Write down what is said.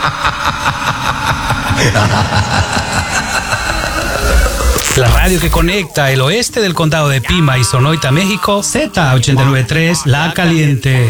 La radio que conecta el oeste del condado de Pima y Sonoita, México, Z89.3, La Caliente.